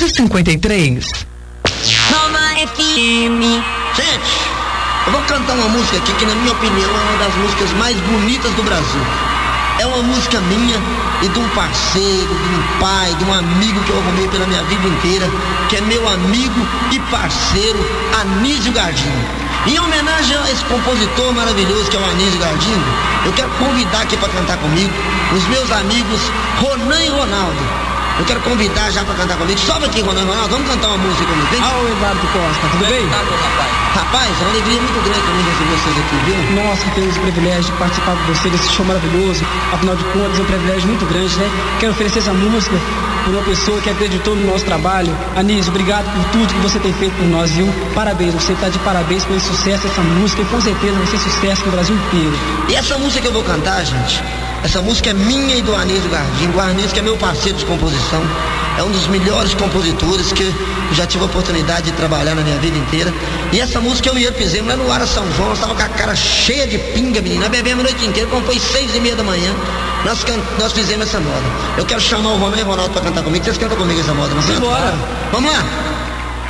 11:53. Nova FM. Gente, eu vou cantar uma música aqui que, na minha opinião, é uma das músicas mais bonitas do Brasil. É uma música minha e de um parceiro, de um pai, de um amigo que eu arrumei pela minha vida inteira, que é meu amigo e parceiro, Anísio Gardinho. Em homenagem a esse compositor maravilhoso que é o Anísio Gardinho, eu quero convidar aqui para cantar comigo os meus amigos Ronan e Ronaldo. Eu quero convidar já para cantar comigo. Sobe aqui, Ronan e Ronaldo, vamos cantar uma música comigo, vem? Ô Eduardo Costa, tudo bem? Rapaz, é uma alegria muito grande para mim receber vocês aqui, viu? Nós que temos o privilégio de participar com você desse show maravilhoso, afinal de contas é um privilégio muito grande, né? Quero oferecer essa música por uma pessoa que acreditou no nosso trabalho. Anísio, obrigado por tudo que você tem feito por nós, viu? Parabéns, você está de parabéns pelo sucesso dessa música e com certeza vai ser sucesso no Brasil inteiro. E essa música que eu vou cantar, gente, essa música é minha e do Anísio Gardinho. O Anísio, que é meu parceiro de composição, é um dos melhores compositores que eu já tive a oportunidade de trabalhar na minha vida inteira. E essa música eu e ele fizemos lá no Ara São João. Nós estávamos com a cara cheia de pinga, menina. Nós bebemos a noite inteira, como foi 6:30 da manhã. Nós fizemos essa moda. Eu quero chamar o Ronan e o Ronaldo para cantar comigo. Vocês cantam comigo essa moda, não é? Bora! Vamos lá!